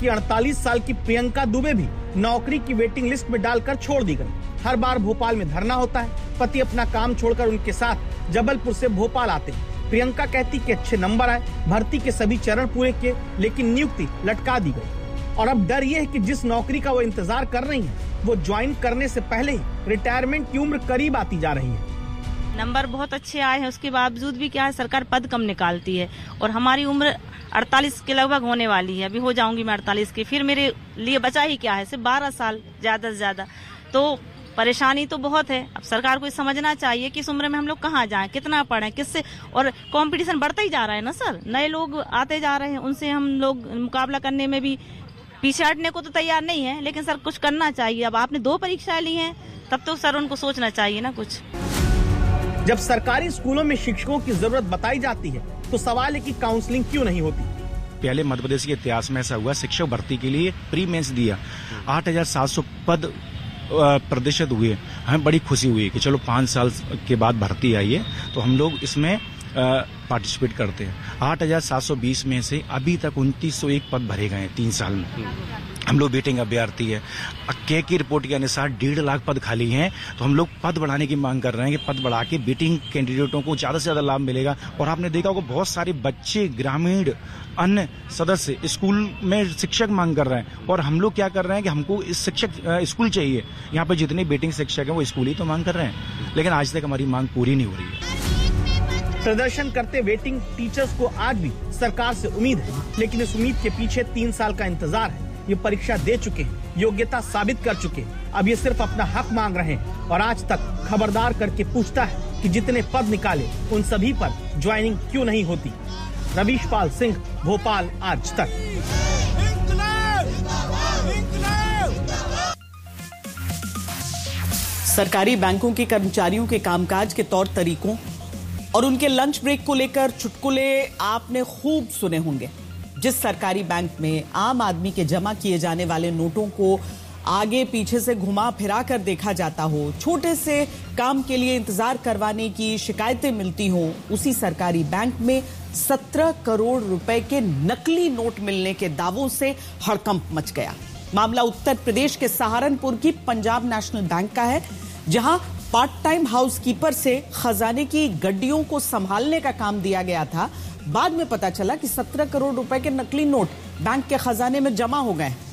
जबकि 48 साल की प्रियंका दुबे भी नौकरी की वेटिंग लिस्ट में डालकर छोड़ दी गई। हर बार भोपाल में धरना होता है। पति अपना काम छोड़कर उनके साथ जबलपुर से भोपाल आते हैं। प्रियंका कहती कि अच्छे नंबर आए, भर्ती के सभी चरण पूरे किए, लेकिन नियुक्ति लटका दी गई। और अब डर ये है कि जिस नौकरी का वो इंतजार कर रही है, वो ज्वाइन करने से पहले ही रिटायरमेंट की उम्र करीब आती जा रही है। नंबर बहुत अच्छे आए हैं, उसके बावजूद भी क्या है, सरकार पद कम निकालती है और हमारी उम्र 48 के लगभग होने वाली है। अभी हो जाऊंगी मैं 48 की, फिर मेरे लिए बचा ही क्या है, सिर्फ 12 साल ज्यादा से ज्यादा। तो परेशानी तो बहुत है। अब सरकार को समझना चाहिए कि इस उम्र में हम लोग कहाँ जाएं, कितना पढ़ें, किससे, और कंपटीशन बढ़ता ही जा रहा है ना सर, नए लोग आते जा रहे हैं, उनसे हम लोग मुकाबला करने में भी पीछे हटने को तो तैयार नहीं है। लेकिन सर कुछ करना चाहिए। अब आपने 2 परीक्षाएं ली हैं, तब तो सर उनको सोचना चाहिए ना कुछ। जब सरकारी स्कूलों में शिक्षकों की जरूरत बताई जाती है तो सवाल है कि काउंसलिंग क्यों नहीं होती। पहले मध्य प्रदेश के इतिहास में ऐसा हुआ, शिक्षक भर्ती के लिए प्री मेंस दिया, 8700 पद प्रदर्शित हुए। हमें बड़ी खुशी हुई कि चलो 5 साल के बाद भर्ती आई है तो हम लोग इसमें पार्टिसिपेट करते हैं। 8720 में से अभी तक 2901 पद भरे गए हैं 3 साल में। हम लोग वेटिंग अभ्यर्थी है। के की रिपोर्ट के अनुसार 1.5 लाख पद खाली हैं, तो हम लोग पद बढ़ाने की मांग कर रहे हैं कि पद बढ़ा के वेटिंग कैंडिडेटों को ज्यादा से ज्यादा लाभ मिलेगा। और आपने देखा होगा बहुत सारे बच्चे, ग्रामीण, अन्य सदस्य स्कूल में शिक्षक मांग कर रहे हैं, और हम लोग क्या कर रहे हैं कि हमको इस शिक्षक स्कूल चाहिए। यहाँ पर जितने वेटिंग शिक्षक हैं वो स्कूल ही तो मांग कर रहे हैं, लेकिन आज तक हमारी मांग पूरी नहीं हो रही है। प्रदर्शन करते वेटिंग टीचर्स को आज भी सरकार से उम्मीद है, लेकिन इस उम्मीद के पीछे 3 साल का इंतजार है। ये परीक्षा दे चुके हैं, योग्यता साबित कर चुके हैं, अब ये सिर्फ अपना हक मांग रहे हैं। और आज तक खबरदार करके पूछता है कि जितने पद निकाले उन सभी पर ज्वाइनिंग क्यों नहीं होती। रवीश पाल सिंह, भोपाल, आज तक। सरकारी बैंकों के कर्मचारियों के कामकाज के तौर तरीकों और उनके लंच ब्रेक को लेकर चुटकुले आपने खूब सुने होंगे। जिस सरकारी बैंक में आम आदमी के जमा किए जाने वाले नोटों को आगे पीछे से घुमा फिरा कर देखा जाता हो, छोटे से काम के लिए इंतजार करवाने की शिकायतें मिलती हो, उसी सरकारी बैंक में 17 करोड़ रुपए के नकली नोट मिलने के दावों से हड़कंप मच गया। मामला उत्तर प्रदेश के सहारनपुर की पंजाब नेशनल बैंक का है, जहां पार्ट टाइम हाउसकीपर से खजाने की गड्डियों को संभालने का काम दिया गया था। बाद में पता चला कि 17 करोड़ रुपए के नकली नोट बैंक के खजाने में जमा हो गए।